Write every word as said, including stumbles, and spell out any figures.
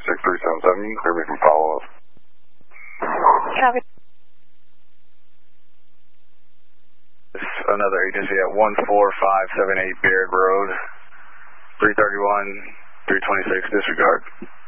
six three seven seven, you can clear me from follow-up. Copy. Another agency at one four five seven eight Baird Road, three thirty-one, three twenty-six, disregard.